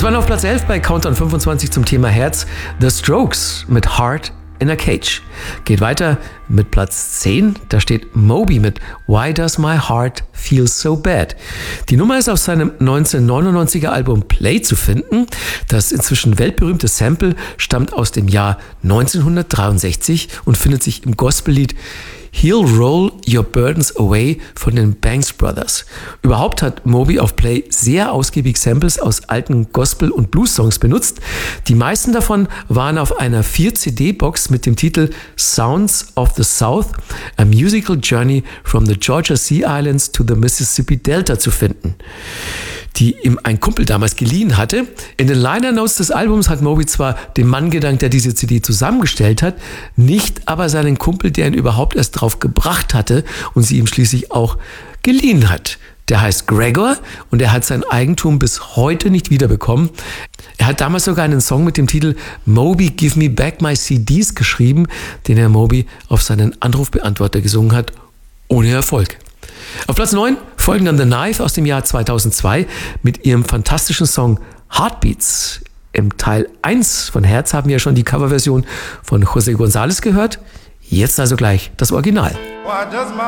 waren auf Platz 11 bei Countdown 25 zum Thema Herz The Strokes mit Heart in a Cage. Geht weiter mit Platz 10, da steht Moby mit Why Does My Heart Feel So Bad. Die Nummer ist auf seinem 1999er Album Play zu finden. Das inzwischen weltberühmte Sample stammt aus dem Jahr 1963 und findet sich im Gospellied He'll Roll Your Burdens Away von den Banks Brothers. Überhaupt hat Moby auf Play sehr ausgiebig Samples aus alten Gospel- und Blues-Songs benutzt. Die meisten davon waren auf einer 4-CD-Box mit dem Titel Sounds of the South, A Musical Journey from the Georgia Sea Islands to the Mississippi Delta zu finden, die ihm ein Kumpel damals geliehen hatte. In den Liner Notes des Albums hat Moby zwar den Mann gedankt, der diese CD zusammengestellt hat, nicht aber seinen Kumpel, der ihn überhaupt erst drauf gebracht hatte und sie ihm schließlich auch geliehen hat. Der heißt Gregor und er hat sein Eigentum bis heute nicht wiederbekommen. Er hat damals sogar einen Song mit dem Titel Moby Give Me Back My CDs geschrieben, den er Moby auf seinen Anrufbeantworter gesungen hat, ohne Erfolg. Auf Platz 9 folgen dann The Knife aus dem Jahr 2002 mit ihrem fantastischen Song Heartbeats. Im Teil 1 von Herz haben wir ja schon die Coverversion von José González gehört. Jetzt also gleich das Original.